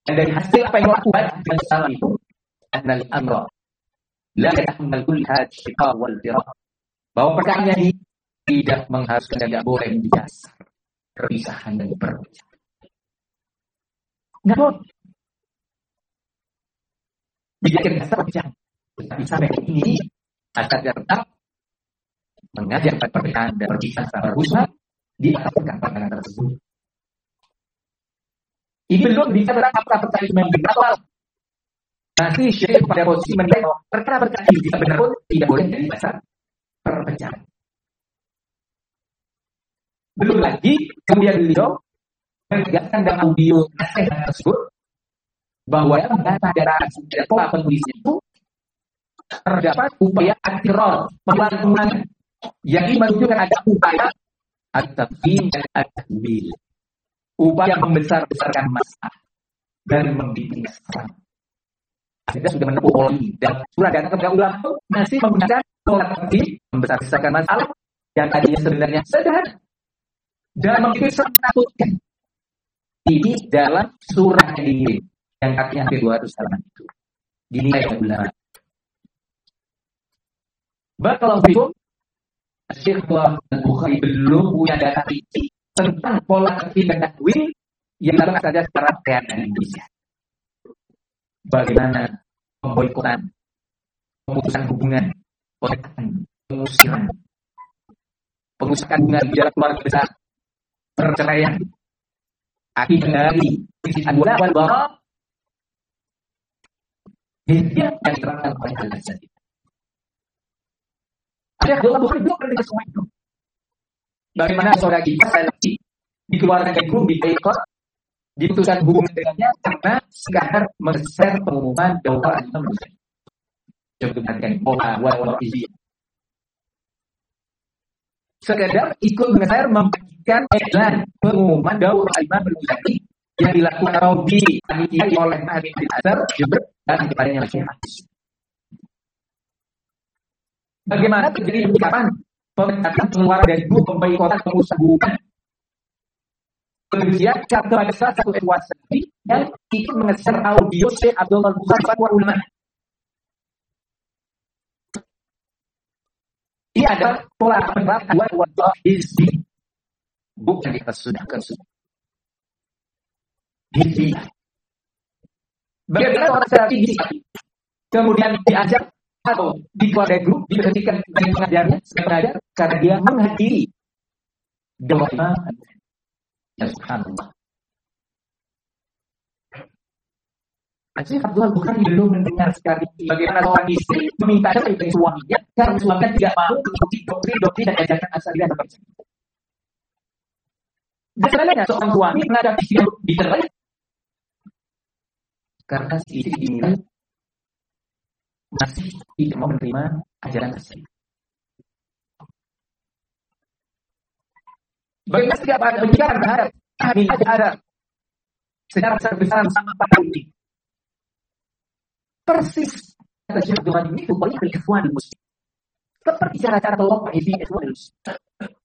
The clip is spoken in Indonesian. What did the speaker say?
Dan dari hasil apa yang lakukan dan salah itu, annal amra la yahmal kull hadhihi wal firaq. Bahwa perkara ini tidak mengharuskan dan tidak boleh menjadi perpisahan dan perpecahan. Nggak boleh. Dijadikan dasar perpecahan. Tetapi sampai ini akan tetap mengajak perpecahan dan perpisahan secara khusus di atas perkara tersebut. Ini belum bicara apa perkara yang benar. Nanti Syekh pada posisi menilai bahwa perkara-perkara ini tidak benar pun tidak boleh jadi dasar perpecahan. Belum lagi kemudian beliau menegaskan dalam audio nasihat tersebut bahwa yang data dari pola penulisnya itu terdapat upaya antirol, pengulangan yang menunjukkan ada upaya at-tafhim dan at-takwil, upaya membesar-besarkan masalah dan membimbing masalah. Kita sudah menempuh pola ini dan surah dan ulama masih menggunakan pola tafhim, membesar-besarkan masalah yang tadinya sebenarnya sederhana dan membimbing menakutkan. Ini dalam surah ini yang artinya hampir 200 halaman itu dinilai oleh ulama. Barakallahu fikum. Syekh Al-Bukhari belum punya data rinci tentang pola tafhim dan takwil yang dalam saja secara teater Indonesia. Bagaimana pemboikotan, pemutusan hubungan, pengusiran, pengusahaan hubungan di dalam keluarga besar, perceraian, akibat dari al-wala wal bara, yang diterangkan oleh Al-Ghazali. Syekh Al-Bukhari belum pernah semua itu. Bagaimana saudara kita lagi dikeluarkan dari grup di boikot, diputuskan hubungan dengannya karena sekadar men-share pengumuman dakwah Imam Ghazali. Coba perhatikan pola wal sekedar ikut mengeser membagikan iklan pengumuman dakwah Imam Ghazali yang dilakukan di panitia oleh Habib bin Azhar Jember dan kepadanya Syekh. Bagaimana terjadi kapan pemecatan pengeluaran dari grup pemboikotan pengusaha hubungan kemudian kepada salah satu etua sendiri yang ikut mengeser audio Syekh Abdullah Bukhari fatwa ulama. Ini adalah pola penerapan wajah hizbi, bukan kita sudah sudah. Hizbi. Bagaimana orang seperti ini kemudian diajak atau dikeluar dari grup, diberhentikan dari pengajarnya sengaja karena dia menghadiri dakwah Imam. Ya subhanallah. Syekh Abdullah Bukhari belum mendengar sekali bagaimana seorang istri meminta cerai dari suaminya karena suaminya tidak mau mengikuti doktrin dan ajakan Asy'ariyah seperti itu. Biasanya seorang suami menghadapi istri yang dicerai karena si istri dinilai masih tidak mau menerima ajaran tersebut. Bagaimana setiap ada penjelasan terhadap kami ada secara besar-besaran sama pada ini. Persis kata Syekh Abdul Ghani itu banyak ikhwan muslim. Seperti cara-cara kelompok ini ikhwan muslim.